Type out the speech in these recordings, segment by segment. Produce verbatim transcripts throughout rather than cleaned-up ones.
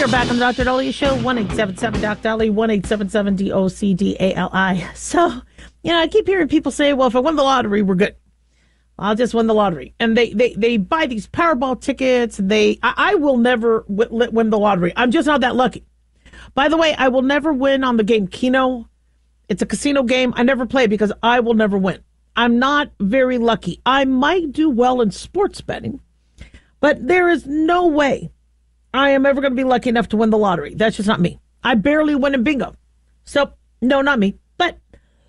are back on the Doctor Dolly Show. one eight seven seven Doc Dolly, one eight seven seven D O C D A L I. So, you know, I keep hearing people say, well, if I won the lottery, we're good. I'll just win the lottery. And they, they, they buy these Powerball tickets. They, I, I will never w- win the lottery. I'm just not that lucky. By the way, I will never win on the game Keno. It's a casino game. I never play because I will never win. I'm not very lucky. I might do well in sports betting, but there is no way I am ever going to be lucky enough to win the lottery. That's just not me. I barely win in bingo. So, no, not me. But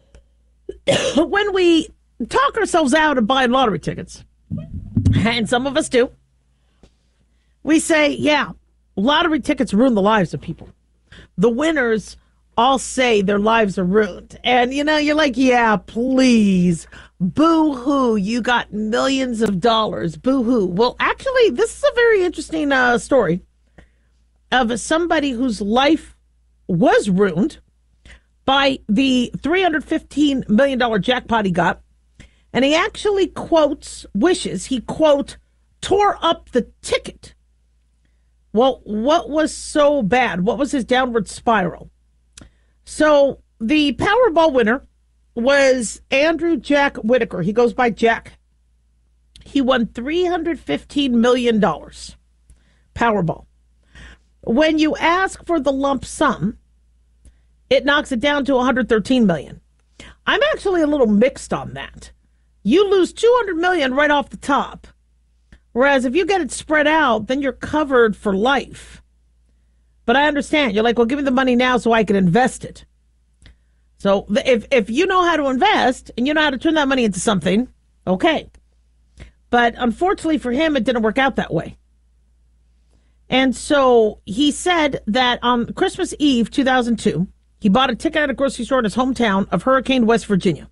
when we talk ourselves out of buying lottery tickets, and some of us do, we say, yeah, lottery tickets ruin the lives of people. The winners all say their lives are ruined. And, you know, you're like, yeah, please. Boo-hoo, you got millions of dollars. Boo-hoo. Well, actually, this is a very interesting uh, story of somebody whose life was ruined by the three hundred fifteen million dollars jackpot he got. And he actually quotes wishes. He, quote, tore up the ticket. Well, what was so bad? What was his downward spiral? So the Powerball winner was Andrew Jack Whitaker. He goes by Jack. He won three hundred fifteen million dollars Powerball. When you ask for the lump sum, it knocks it down to one hundred thirteen million dollars. I'm actually a little mixed on that. You lose two hundred million dollars right off the top. Whereas if you get it spread out, then you're covered for life. But I understand. You're like, well, give me the money now so I can invest it. So if if you know how to invest and you know how to turn that money into something, okay. But unfortunately for him, it didn't work out that way. And so he said that on Christmas Eve, two thousand two, he bought a ticket at a grocery store in his hometown of Hurricane, West Virginia.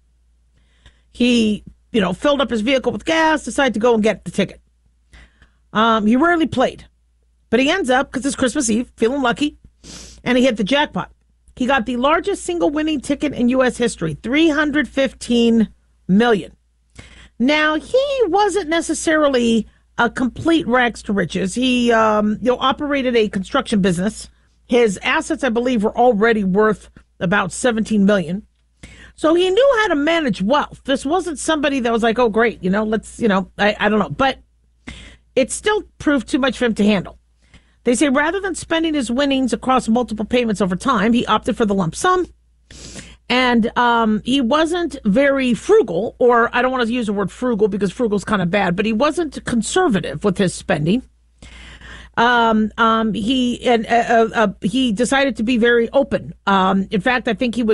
He, you know, filled up his vehicle with gas, decided to go and get the ticket. Um, he rarely played, but he ends up, because it's Christmas Eve, feeling lucky, and he hit the jackpot. He got the largest single winning ticket in U S history, three hundred fifteen million dollars. Now, he wasn't necessarily a complete rags to riches. He, um, you know, operated a construction business. His assets, I believe, were already worth about seventeen million dollars. So he knew how to manage wealth. This wasn't somebody that was like, oh, great, you know, let's, you know, I, I don't know. But it still proved too much for him to handle. They say rather than spending his winnings across multiple payments over time, he opted for the lump sum. And um, he wasn't very frugal, or I don't want to use the word frugal because frugal is kind of bad, but he wasn't conservative with his spending. Um, um, he and uh, uh, he decided to be very open. Um, in fact, I think he would